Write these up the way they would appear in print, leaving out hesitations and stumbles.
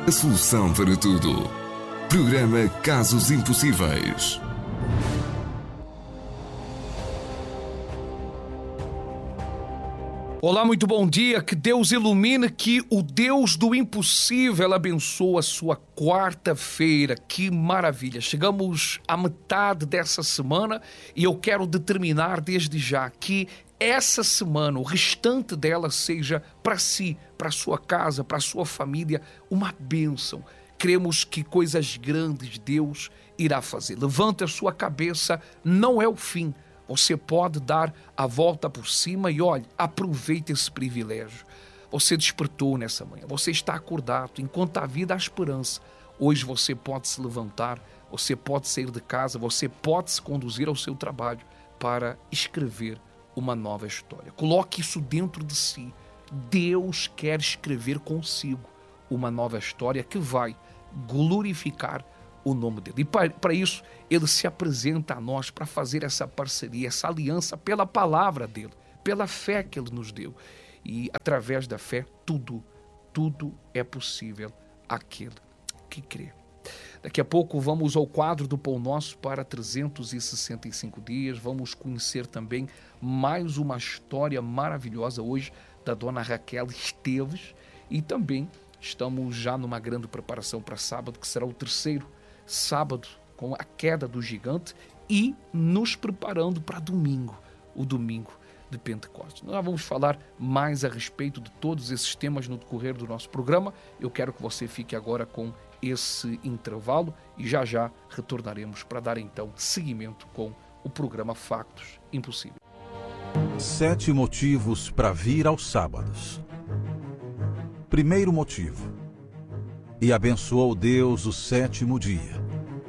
a solução para tudo. Programa Casos Impossíveis. Olá, muito bom dia, que Deus ilumine, que o Deus do impossível abençoe a sua quarta-feira. Que maravilha! Chegamos à metade dessa semana e eu quero determinar desde já que essa semana, o restante dela, seja para si, para a sua casa, para a sua família, uma bênção. Cremos que coisas grandes Deus irá fazer. Levante a sua cabeça, não é o fim. Você pode dar a volta por cima e, olhe, aproveite esse privilégio. Você despertou nessa manhã, você está acordado, enquanto há vida há esperança. Hoje você pode se levantar, você pode sair de casa, você pode se conduzir ao seu trabalho para escrever uma nova história. Coloque isso dentro de si. Deus quer escrever consigo uma nova história que vai glorificar o nome dele. E para isso, ele se apresenta a nós para fazer essa parceria, essa aliança pela palavra dele, pela fé que ele nos deu. E através da fé, tudo é possível àquele que crê. Daqui a pouco vamos ao quadro do Pão Nosso para 365 dias. Vamos conhecer também mais uma história maravilhosa hoje da dona Raquel Esteves. E também estamos já numa grande preparação para sábado, que será o terceiro sábado com a queda do gigante, e nos preparando para domingo, o domingo de Pentecostes. Nós vamos falar mais a respeito de todos esses temas no decorrer do nosso programa. Eu quero que você fique agora com esse intervalo e já retornaremos para dar então seguimento com o programa Factos Impossíveis. 7 motivos para vir aos sábados. Primeiro motivo: e abençoou Deus o 7º dia.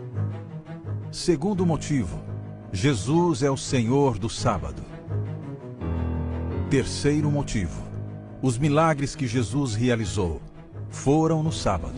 Segundo motivo: Jesus é o Senhor do sábado. Terceiro motivo: os milagres que Jesus realizou foram no sábado.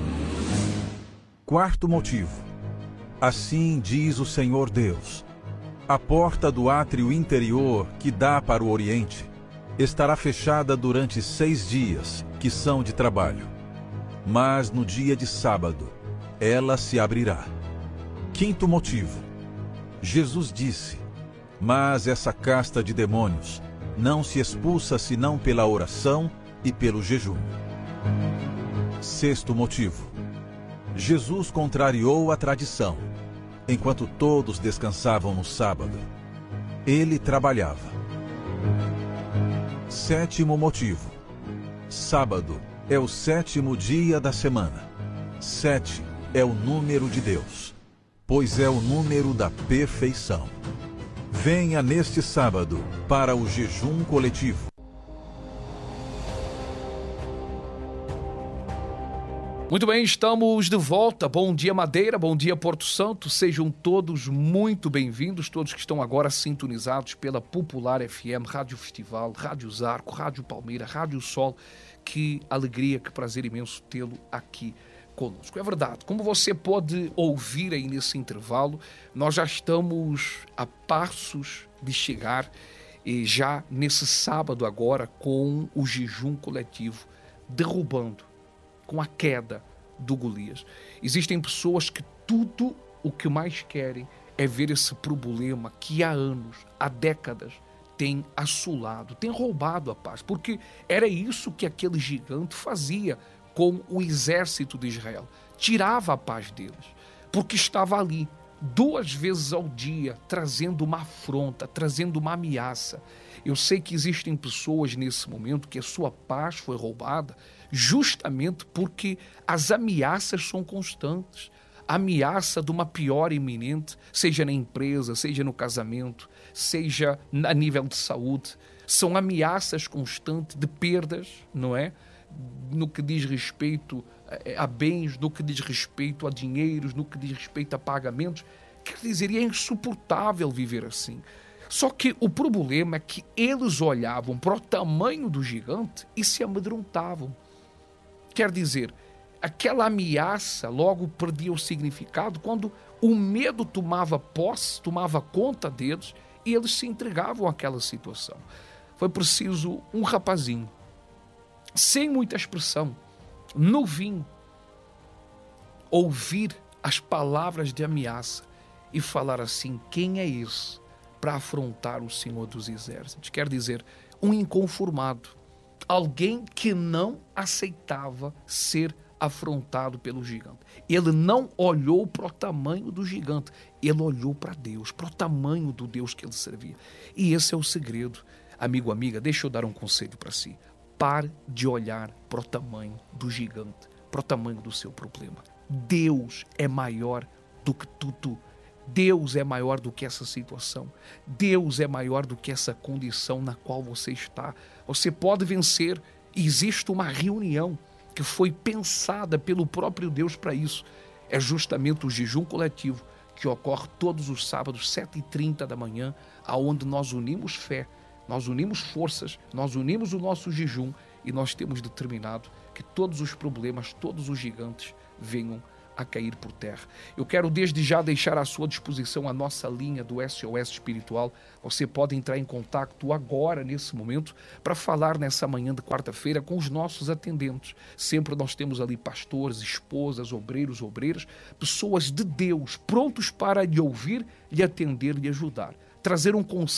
Quarto motivo: assim diz o Senhor Deus: a porta do átrio interior que dá para o Oriente estará fechada durante 6 dias, que são de trabalho. Mas no dia de sábado, ela se abrirá. Quinto motivo: Jesus disse: mas essa casta de demônios não se expulsa senão pela oração e pelo jejum. Sexto motivo: Jesus contrariou a tradição. Enquanto todos descansavam no sábado, ele trabalhava. Sétimo motivo: sábado é o 7º dia da semana. 7 é o número de Deus, pois é o número da perfeição. Venha neste sábado para o jejum coletivo. Muito bem, estamos de volta. Bom dia, Madeira, bom dia, Porto Santo. Sejam todos muito bem-vindos, todos que estão agora sintonizados pela Popular FM, Rádio Festival, Rádio Zarco, Rádio Palmeira, Rádio Sol. Que alegria, que prazer imenso tê-lo aqui conosco. É verdade, como você pode ouvir aí nesse intervalo, nós já estamos a passos de chegar e já nesse sábado agora com o jejum coletivo, derrubando com a queda do Golias. Existem pessoas que tudo o que mais querem é ver esse problema que há anos, há décadas, tem assolado, tem roubado a paz, porque era isso que aquele gigante fazia com o exército de Israel. Tirava a paz deles, porque estava ali 2 vezes ao dia, trazendo uma afronta, trazendo uma ameaça. Eu sei que existem pessoas nesse momento que a sua paz foi roubada justamente porque as ameaças são constantes. A ameaça de uma pior iminente, seja na empresa, seja no casamento, seja a nível de saúde. São ameaças constantes de perdas, não é? No que diz respeito a bens, no que diz respeito a dinheiros, no que diz respeito a pagamentos. Quer dizer, é insuportável viver assim. Só que o problema é que eles olhavam para o tamanho do gigante e se amedrontavam. Quer dizer, aquela ameaça logo perdia o significado quando o medo tomava posse, tomava conta deles e eles se entregavam àquela situação. Foi preciso um rapazinho, sem muita expressão, novinho, ouvir as palavras de ameaça e falar assim: quem é esse para afrontar o Senhor dos Exércitos? Quer dizer, um inconformado, alguém que não aceitava ser afrontado pelo gigante. Ele não olhou para o tamanho do gigante, ele olhou para Deus, para o tamanho do Deus que ele servia. E esse é o segredo. Amigo, amiga, deixa eu dar um conselho para si. Pare de olhar para o tamanho do gigante, para o tamanho do seu problema. Deus é maior do que tudo. Deus é maior do que essa situação. Deus é maior do que essa condição na qual você está. Você pode vencer. Existe uma reunião que foi pensada pelo próprio Deus para isso. É justamente o jejum coletivo que ocorre todos os sábados, 7h30 da manhã, aonde nós unimos fé, nós unimos forças, nós unimos o nosso jejum e nós temos determinado que todos os problemas, todos os gigantes venham a cair por terra. Eu quero desde já deixar à sua disposição a nossa linha do SOS Espiritual. Você pode entrar em contato agora, nesse momento, para falar nessa manhã de quarta-feira com os nossos atendentes. Sempre nós temos ali pastores, esposas, obreiros, obreiras, pessoas de Deus, prontos para lhe ouvir, lhe atender, lhe ajudar. Trazer um conselho